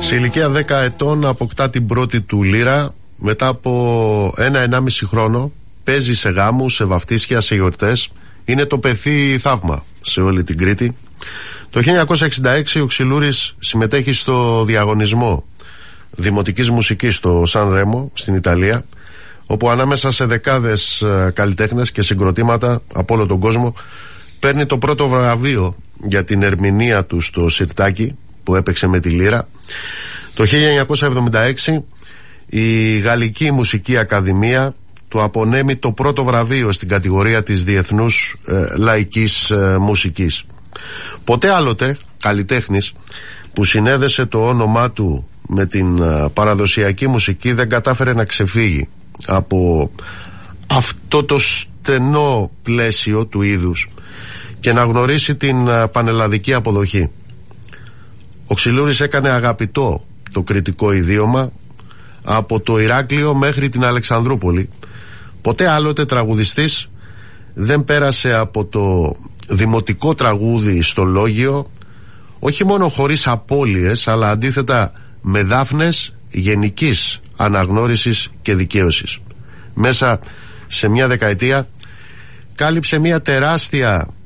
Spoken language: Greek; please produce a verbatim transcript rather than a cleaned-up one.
Σε ηλικία δέκα ετών αποκτά την πρώτη του λύρα. Μετά από ένα ενάμιση χρόνο παίζει σε γάμους, σε βαφτίσια, σε γιορτές. Είναι το πεθύ θαύμα σε όλη την Κρήτη. Το χίλια εννιακόσια εξήντα έξι ο Ξυλούρης συμμετέχει στο διαγωνισμό δημοτικής μουσικής στο Σαν Ρέμο στην Ιταλία, όπου ανάμεσα σε δεκάδες καλλιτέχνες και συγκροτήματα από όλο τον κόσμο παίρνει το πρώτο βραβείο για την ερμηνεία του στο σιρτάκι που έπαιξε με τη λύρα. Το χίλια εννιακόσια εβδομήντα έξι η Γαλλική Μουσική Ακαδημία του απονέμει το πρώτο βραβείο στην κατηγορία της διεθνούς ε, λαϊκής ε, μουσικής. Ποτέ άλλοτε καλλιτέχνης που συνέδεσε το όνομά του με την ε, παραδοσιακή μουσική δεν κατάφερε να ξεφύγει από αυτό το στενό πλαίσιο του είδους και να γνωρίσει την ε, πανελλαδική αποδοχή. Ο Ξυλούρης έκανε αγαπητό το κρητικό ιδίωμα από το Ηράκλειο μέχρι την Αλεξανδρούπολη. Ποτέ άλλοτε τραγουδιστής δεν πέρασε από το δημοτικό τραγούδι στο Λόγιο, όχι μόνο χωρίς απώλειες, αλλά αντίθετα με δάφνες γενικής αναγνώρισης και δικαίωσης. Μέσα σε μια δεκαετία κάλυψε μια τεράστια